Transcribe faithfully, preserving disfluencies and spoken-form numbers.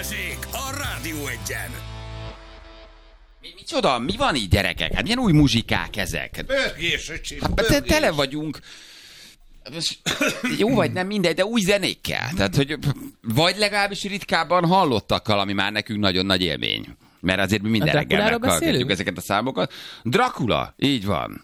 Balázsék a Rádió Egyen. Mi, micsoda? Mi van így, gyerekek? Hát milyen új muzsikák ezek? Pörgés, öcsém, Hát pörgés. te, tele vagyunk. Jó vagy nem mindegy, de új zenékkel. Tehát, hogy vagy legalábbis ritkábban hallottakkal, ami már nekünk nagyon nagy élmény. Mert azért mi minden reggel meghallgatjuk ezeket a számokat. Dracula, így van.